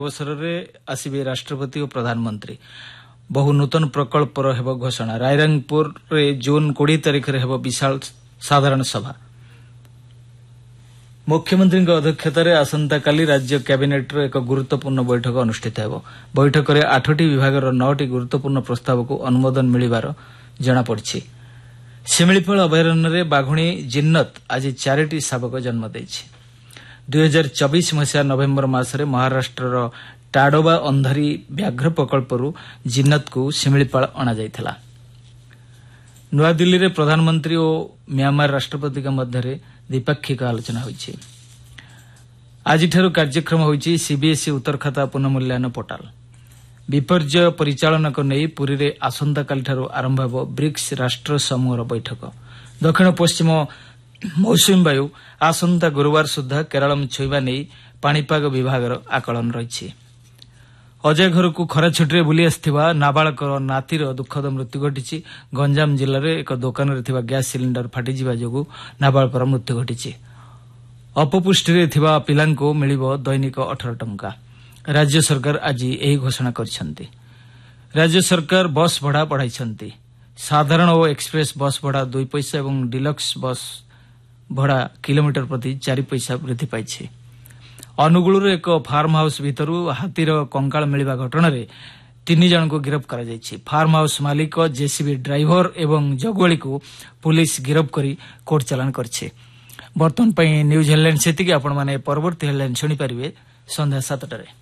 अवसରରେ ଆସିବେ ରାଷ୍ଟ୍ରପତି ଓ ପ୍ରଧାନମନ୍ତ୍ରୀ। ବହୁ ନୂତନ ପ୍ରକଳ୍ପର ହେବ ଘୋଷଣା। ରାଇରଙ୍ଗପୁରରେ ଜୁନ୍ 20 ତାରିଖରେ ହେବ ବିଶାଳ ସାଧାରଣ ସଭା। ମୁଖ୍ୟମନ୍ତ୍ରୀଙ୍କ ଅଧ୍ୟକ୍ଷତାରେ ଆସନ୍ତାକାଲି ରାଜ୍ୟ କ୍ୟାବିନେଟ୍ର ଏକ ଗୁରୁତ୍ୱପୂର୍ଣ୍ଣ ବୈଠକ ଅନୁଷ୍ଠିତ ହେବ। ବୈଠକରେ 8ଟି ବିଭାଗର 9ଟି ଗୁରୁତ୍ୱପୂର୍ଣ୍ଣ ପ୍ରସ୍ତାବକୁ ଅନୁମୋଦନ ମିଳିବାର ଜଣାପଡ଼ିଛି। ଶିମିଳିପାଳ ଅଭୟାରଣ୍ୟରେ ବାଘୁଣୀ ଜିନ୍ନତ ଆଜି 4ଟି ଶାବକ ଜନ୍ମ ଦେଇଛି। 2024 ମସିହା ନଭେମ୍ବର ମାସରେ ମହାରାଷ୍ଟ୍ରର ଟାଡୋବା ଅନ୍ଧାରୀ ବ୍ୟାଘ୍ର ପ୍ରକଳ୍ପରୁ ଜିନ୍ନତକୁ ଶିମିଳିପାଳ ଅଣାଯାଇଥିଲା। ନୂଆଦିଲ୍ଲୀରେ ପ୍ରଧାନମନ୍ତ୍ରୀ ଓ ମ୍ୟାମାର ରାଷ୍ଟ୍ରପତିଙ୍କ ମଧ୍ୟରେ ଦ୍ୱିପାକ୍ଷିକ ଆଲୋଚନା ହୋଇଛି। ଆଜିଠାରୁ କାର୍ଯ୍ୟକ୍ଷମ ହୋଇଛି ସିବିଏସ୍ଇ ଉତ୍ତର ଖାତା ପୁନଃମୂଲ୍ୟାୟନ ପୋର୍ଟାଲ। ବିପର୍ଯ୍ୟୟ ପରିଚାଳନାକୁ ନେଇ ପୁରୀରେ ଆସନ୍ତାକାଲିଠାରୁ ଆରମ୍ଭ ହେବ ବ୍ରିକ୍ସ ରାଷ୍ଟ୍ର ସମୂହର ବୈଠକ। ଦକ୍ଷିଣ ପଶ୍ଚିମ ମୌସୁମୀ ବାୟୁ ଆସନ୍ତା ଗୁରୁବାର ସୁଦ୍ଧା କେରଳ ଛୁଇଁବା ନେଇ ପାଣିପାଗ ବିଭାଗର ଆକଳନ ରହିଛି। ଅଜୟ ଘରକୁ ଖରା ଛୁଟିରେ ବୁଲି ଆସିଥିବା ନାବାଳକର ନାତିର ଦୁଃଖଦ ମୃତ୍ୟୁ ଘଟିଛି। ଗଞ୍ଜାମ ଜିଲ୍ଲାରେ ଏକ ଦୋକାନରେ ଥିବା ଗ୍ୟାସ୍ ସିଲିଣ୍ଡର ଫାଟିଯିବା ଯୋଗୁଁ ନାବାଳକର ମୃତ୍ୟୁ ଘଟିଛି। ଅପପୁଷ୍ଟିରେ ଥିବା ପିଲାଙ୍କୁ ମିଳିବ ଦୈନିକ 18 ଟଙ୍କା। ରାଜ୍ୟ ସରକାର ଆଜି ଏହି ଘୋଷଣା କରିଛନ୍ତି। ରାଜ୍ୟ ସରକାର ବସ୍ ଭଡ଼ା ବଢ଼ାଇଛନ୍ତି। ସାଧାରଣ ଓ ଏକ୍ସପ୍ରେସ୍ ବସ୍ ଭଡ଼ା 2 ପଇସା ଏବଂ ଡିଲକ୍ସ ବସ୍ ଭଡ଼ା କିଲୋମିଟର ପ୍ରତି 4 ପଇସା ବୃଦ୍ଧି ପାଇଛି। ଅନୁଗୁଳର ଏକ ଫାର୍ମ ହାଉସ୍ ଭିତରୁ ହାତୀର କଙ୍କାଳ ମିଳିବା ଘଟଣାରେ 3 ଜଣଙ୍କୁ ଗିରଫ କରାଯାଇଛି। ଫାର୍ମ ହାଉସ୍ ମାଲିକ, ଜେସିବି ଡ୍ରାଇଭର ଏବଂ ଜଗୁଆଳିକୁ ପୁଲିସ୍ ଗିରଫ କରି କୋର୍ଟ ଚାଲାଣ କରିଛି। ବର୍ତ୍ତମାନ ପାଇଁ ନ୍ୟୁଜ୍ ହେଡଲାଇନ୍ ସେତିକି। ଆପଣମାନେ ପରବର୍ତ୍ତୀ ହେଡଲାଇନ୍ ଶୁଣିପାରିବେ ସନ୍ଧ୍ୟା 7ଟାରେ।